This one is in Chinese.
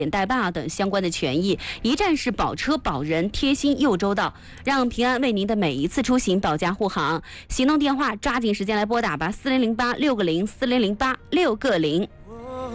代办等相关的权益，一站式保车保人，贴心又周到，让平安为您的每一次出行保驾护航。行动电话抓紧时间来拨打吧，4008-6个0，4008-6个0。